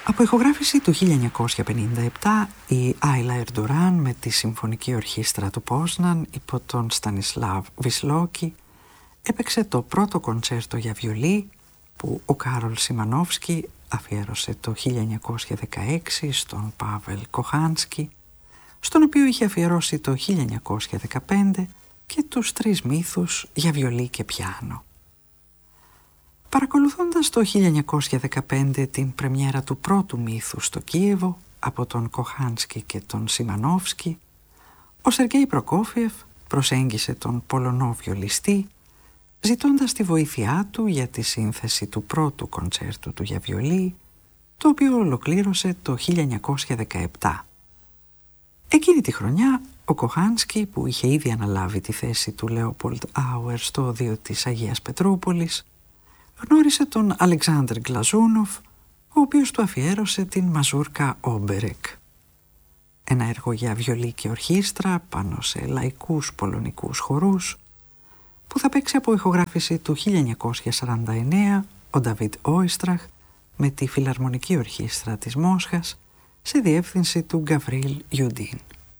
Από ηχογράφηση του 1957, η Άιλα Ερντουράν με τη Συμφωνική Ορχήστρα του Πόσναν υπό τον Στανισλάβ Βισλόκι έπαιξε το πρώτο κοντσέρτο για βιολί που ο Κάρολ Σιμανόφσκι αφιέρωσε το 1916 στον Πάβελ Κοχάνσκι, στον οποίο είχε αφιερώσει το 1915 και τους τρεις μύθους για βιολί και πιάνο. Παρακολουθώντας το 1915 την πρεμιέρα του πρώτου μύθου στο Κίεβο από τον Κοχάνσκι και τον Σιμανόφσκι, ο Σεργέη Προκόφιεφ προσέγγισε τον Πολωνό βιολιστή ζητώντας τη βοήθειά του για τη σύνθεση του πρώτου κοντσέρτου του για βιολί, το οποίο ολοκλήρωσε το 1917. Εκείνη τη χρονιά ο Κοχάνσκι, που είχε ήδη αναλάβει τη θέση του Λέοπολντ Άουερ στο οδείο της Αγίας Πετρούπολης, γνώρισε τον Αλεξάνδρ Γκλαζούνοφ, ο οποίος του αφιέρωσε την μαζούρκα Όμπερεκ, ένα έργο για βιολί και ορχήστρα πάνω σε λαϊκούς πολωνικούς χορούς, που θα παίξει από ηχογράφηση του 1949 ο Νταβίτ Όιστραχ με τη Φιλαρμονική Ορχήστρα της Μόσχας σε διεύθυνση του Γκαβρίλ Ιουντίν.